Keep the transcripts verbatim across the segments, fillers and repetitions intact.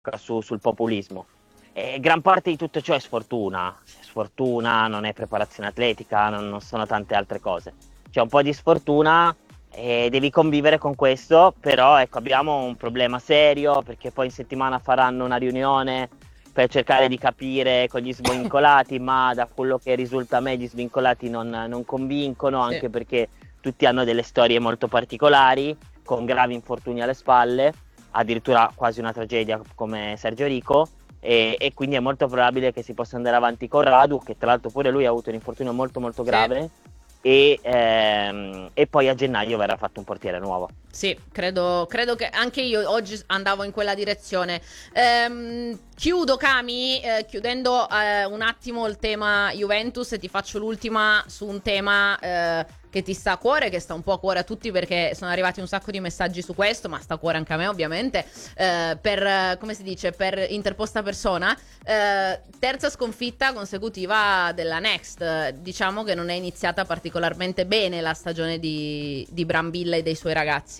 su, sul populismo. E gran parte di tutto ciò è sfortuna, sfortuna, non è preparazione atletica, non, non sono tante altre cose. C'è un po' di sfortuna e devi convivere con questo, però ecco, abbiamo un problema serio perché poi in settimana faranno una riunione per cercare di capire con gli svincolati, ma da quello che risulta a me gli svincolati non, non convincono, Sì. anche perché tutti hanno delle storie molto particolari, con gravi infortuni alle spalle, addirittura quasi una tragedia come Sergio Rico, e, e quindi è molto probabile che si possa andare avanti con Radu, che tra l'altro pure lui ha avuto un infortunio molto molto Sì. grave, e, ehm, e poi a gennaio verrà fatto un portiere nuovo. Sì, credo, credo che anche io oggi andavo in quella direzione. Ehm, chiudo, Cami, eh, chiudendo eh, un attimo il tema Juventus, e ti faccio l'ultima su un tema eh, che ti sta a cuore, che sta un po' a cuore a tutti perché sono arrivati un sacco di messaggi su questo, ma sta a cuore anche a me ovviamente, eh, per, eh, come si dice, per interposta persona. Eh, terza sconfitta consecutiva della Next. Eh, diciamo che non è iniziata particolarmente bene la stagione di, di Brambilla e dei suoi ragazzi.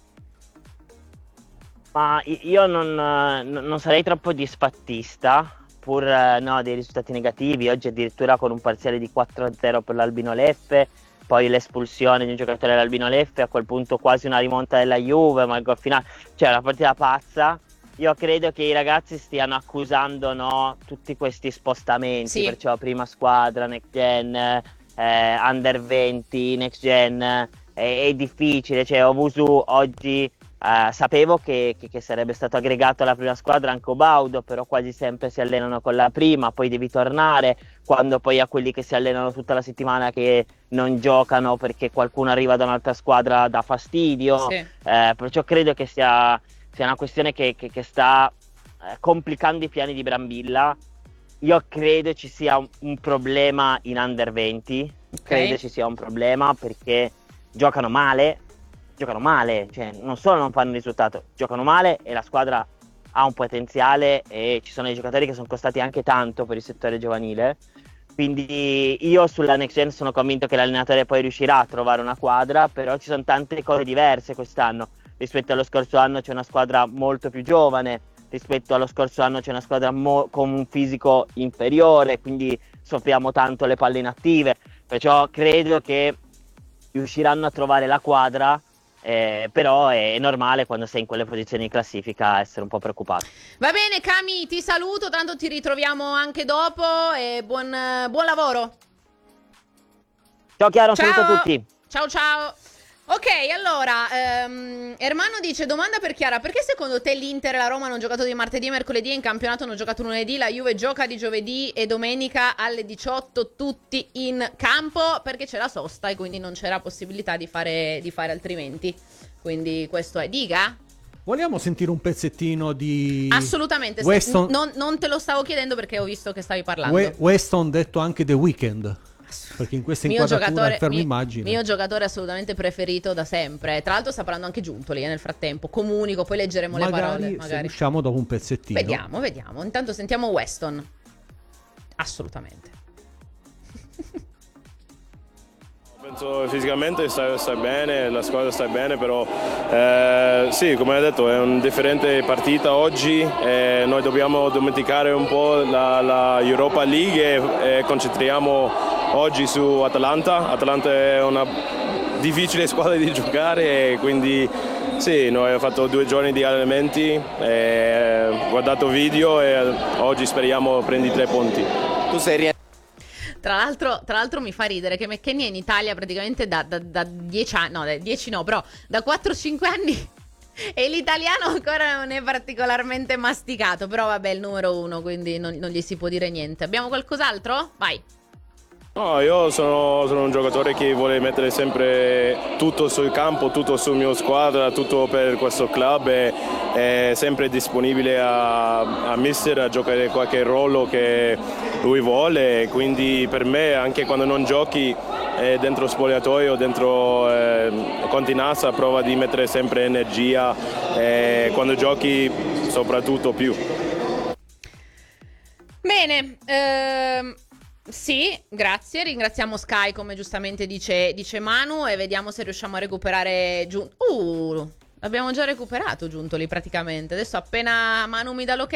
Ma io non, non sarei troppo disfattista, pur no, dei risultati negativi. Oggi addirittura con un parziale di quattro a zero per l'Albino Leffe, poi l'espulsione di un giocatore dell'Albino Leffe, a quel punto quasi una rimonta della Juve, ma il gol finale, cioè una partita pazza. Io credo che i ragazzi stiano accusando, no, tutti questi spostamenti, Sì. perciò prima squadra, next gen, eh, under venti, next gen, è, è difficile, cioè Ovusu oggi... Uh, sapevo che, che, che sarebbe stato aggregato alla prima squadra anche Baudo, però quasi sempre si allenano con la prima, poi devi tornare, quando poi a quelli che si allenano tutta la settimana che non giocano perché qualcuno arriva da un'altra squadra dà fastidio. Sì. Uh, perciò credo che sia, sia una questione che, che, che sta uh, complicando i piani di Brambilla. Io credo ci sia un, un problema in under venti, Ok. credo ci sia un problema perché giocano male, giocano male, cioè non solo non fanno risultato, giocano male e la squadra ha un potenziale e ci sono dei giocatori che sono costati anche tanto per il settore giovanile. Quindi io sulla Next Gen sono convinto che l'allenatore poi riuscirà a trovare una quadra, però ci sono tante cose diverse quest'anno. Rispetto allo scorso anno c'è una squadra molto più giovane, rispetto allo scorso anno c'è una squadra mo- con un fisico inferiore, quindi soffriamo tanto le palle inattive. Perciò credo che riusciranno a trovare la quadra. Eh, però è normale quando sei in quelle posizioni di classifica essere un po' preoccupato. Va bene, Cami, ti saluto, tanto ti ritroviamo anche dopo e buon, buon lavoro. Ciao Chiara, un Ciao. saluto a tutti. Ciao ciao. Ok, allora, ehm, Ermanno dice, domanda per Chiara, perché secondo te l'Inter e la Roma hanno giocato di martedì e mercoledì e in campionato hanno giocato lunedì, la Juve gioca di giovedì e domenica alle diciotto tutti in campo? Perché c'è la sosta e quindi non c'era possibilità di fare, di fare altrimenti, quindi questo è, diga? Vogliamo sentire un pezzettino di Assolutamente, se- Weston, non, non te lo stavo chiedendo perché ho visto che stavi parlando. We- Weston detto anche The Weeknd, perché in questa Mio inquadratura giocatore, fermo mio, immagine mio giocatore assolutamente preferito da sempre. Tra l'altro sta parlando anche Giuntoli eh, nel frattempo. Comunico, poi leggeremo magari, le parole. se Magari. riusciamo dopo un pezzettino. Vediamo, vediamo. Intanto sentiamo Weston. Assolutamente. Penso fisicamente stai, stai bene, la squadra sta bene, però eh, sì, come hai detto è una differente partita oggi, eh, noi dobbiamo dimenticare un po' la, la Europa League e, e concentriamo oggi su Atalanta. Atalanta è una difficile squadra di giocare e quindi sì, noi abbiamo fatto due giorni di allenamenti, eh, guardato video e oggi speriamo prendi tre punti. Tu sei Tra l'altro, tra l'altro mi fa ridere che McKennie è in Italia praticamente da, da, da dieci anni, no, da dieci no, però da quattro cinque anni e l'italiano ancora non è particolarmente masticato, però vabbè, è il numero uno, quindi non, non gli si può dire niente. Abbiamo qualcos'altro? Vai. No, io sono, sono un giocatore che vuole mettere sempre tutto sul campo, tutto sulla mia squadra, tutto per questo club e è sempre disponibile a, a mister a giocare qualche ruolo che lui vuole, quindi per me anche quando non giochi eh, dentro spogliatoio, dentro eh, Continassa prova di mettere sempre energia e quando giochi soprattutto più. Bene, ehm... sì, grazie, ringraziamo Sky come giustamente dice, dice Manu e vediamo se riusciamo a recuperare giù. Uh, L'abbiamo già recuperato Giuntoli praticamente. Adesso appena Manu mi dà l'ok